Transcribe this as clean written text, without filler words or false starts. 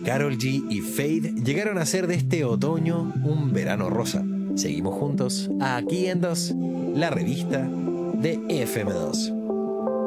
Karol G y Fade llegaron a hacer de este otoño un verano rosa. Seguimos juntos aquí en Dos, la revista de FM2.